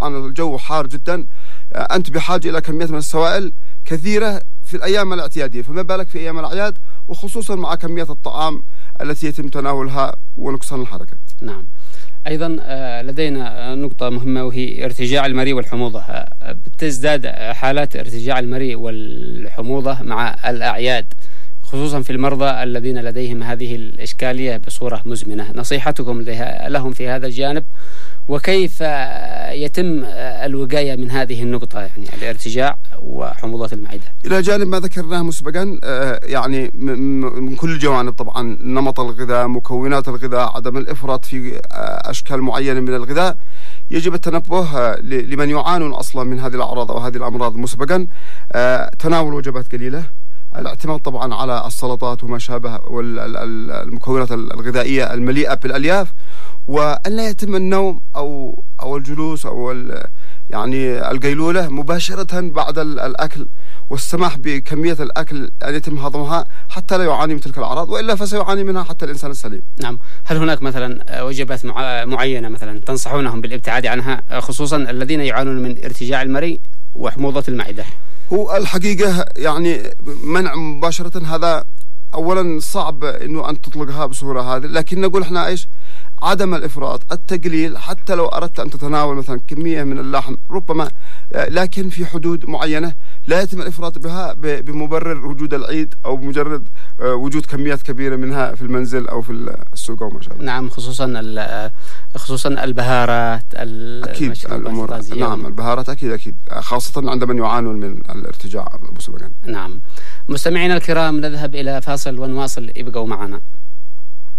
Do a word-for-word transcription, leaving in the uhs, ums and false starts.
طبعا الجو حار جدا، أنت بحاجة إلى كمية من السوائل كثيرة في الأيام الاعتيادية، فما بالك في أيام الأعياد، وخصوصا مع كمية الطعام التي يتم تناولها ونقصان الحركة. نعم. أيضا لدينا نقطة مهمة وهي ارتجاع المريء والحموضة. بتزداد حالات ارتجاع المريء والحموضة مع الأعياد، خصوصا في المرضى الذين لديهم هذه الإشكالية بصورة مزمنة. نصيحتكم لهم في هذا الجانب، وكيف يتم الوقاية من هذه النقطة، يعني الارتجاع وحموضة المعدة؟ إلى جانب ما ذكرناه مسبقا، يعني من كل الجوانب طبعا، نمط الغذاء، مكونات الغذاء، عدم الإفراط في أشكال معينة من الغذاء. يجب التنبه لمن يعانون أصلا من هذه الأعراض أو هذه الأمراض مسبقا، تناول وجبات قليلة، الاعتماد طبعا على السلطات وما شابه والمكونات الغذائية المليئة بالألياف، وأن لا يتم النوم أو أو الجلوس أو يعني القيلولة مباشرة بعد الأكل، والسماح بكمية الأكل أن يتم هضمها حتى لا يعاني من تلك الأعراض، وإلا فسيعاني منها حتى الإنسان السليم. نعم. هل هناك مثلا وجبات معينة مثلا تنصحونهم بالابتعاد عنها، خصوصا الذين يعانون من ارتجاع المريء وحموضة المعدة؟ هو الحقيقة يعني منع مباشرة هذا أولا صعب إنه أن تطلقها بصورة هذه، لكن نقول إحنا إيش؟ عدم الإفراط، التقليل، حتى لو أردت أن تتناول مثلا كمية من اللحم ربما، لكن في حدود معينة، لا يتم الإفراط بها بمبرر وجود العيد أو بمجرد وجود كميات كبيرة منها في المنزل أو في السوق أو ما شابه. نعم. خصوصا خصوصا البهارات، أكيد الأمور. نعم البهارات أكيد أكيد خاصة عند من يعانون من الارتجاع مسبقا. نعم. مستمعينا الكرام، نذهب إلى فاصل ونواصل، ابقوا معنا.